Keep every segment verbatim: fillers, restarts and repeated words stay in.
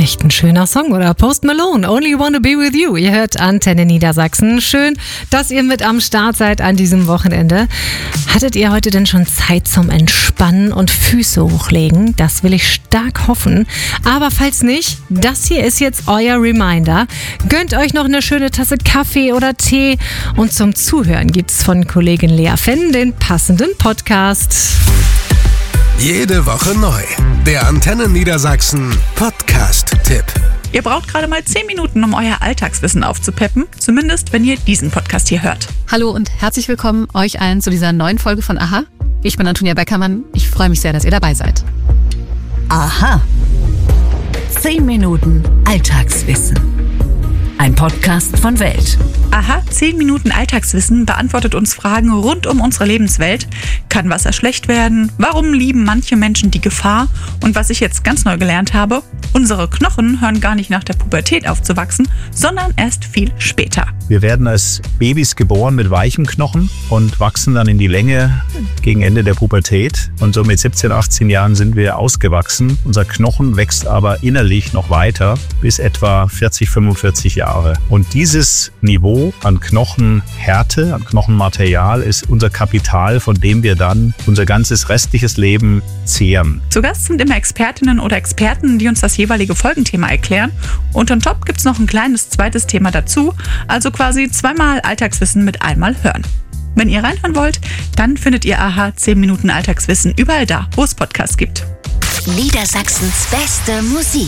Echt ein schöner Song, oder? Post Malone, Only Wanna Be With You. Ihr hört Antenne Niedersachsen. Schön, dass ihr mit am Start seid an diesem Wochenende. Hattet ihr heute denn schon Zeit zum Entspannen und Füße hochlegen? Das will ich stark hoffen. Aber falls nicht, das hier ist jetzt euer Reminder. Gönnt euch noch eine schöne Tasse Kaffee oder Tee. Und zum Zuhören gibt's von Kollegin Lea Fenn den passenden Podcast. Jede Woche neu. Der Antenne Niedersachsen Podcast-Tipp. Ihr braucht gerade mal zehn Minuten, um euer Alltagswissen aufzupeppen. Zumindest, wenn ihr diesen Podcast hier hört. Hallo und herzlich willkommen euch allen zu dieser neuen Folge von Aha. Ich bin Antonia Beckermann. Ich freue mich sehr, dass ihr dabei seid. Aha. zehn Minuten Alltagswissen. Ein Podcast von Welt. Aha, zehn Minuten Alltagswissen beantwortet uns Fragen rund um unsere Lebenswelt. Kann Wasser schlecht werden? Warum lieben manche Menschen die Gefahr? Und was ich jetzt ganz neu gelernt habe, unsere Knochen hören gar nicht nach der Pubertät auf zu wachsen, sondern erst viel später. Wir werden als Babys geboren mit weichem Knochen und wachsen dann in die Länge gegen Ende der Pubertät. Und so mit siebzehn, achtzehn Jahren sind wir ausgewachsen. Unser Knochen wächst aber innerlich noch weiter bis etwa vierzig, fünfundvierzig Jahre. Und dieses Niveau an Knochenhärte, an Knochenmaterial ist unser Kapital, von dem wir dann unser ganzes restliches Leben zehren. Zu Gast sind immer Expertinnen oder Experten, die uns das jeweilige Folgenthema erklären. Und on top gibt es noch ein kleines zweites Thema dazu, also quasi zweimal Alltagswissen mit einmal hören. Wenn ihr reinhören wollt, dann findet ihr Aha zehn Minuten Alltagswissen überall da, wo es Podcasts gibt. Niedersachsens beste Musik.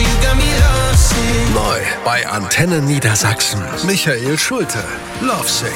Neu bei Antenne Niedersachsen. Michael Schulte, Lovesick.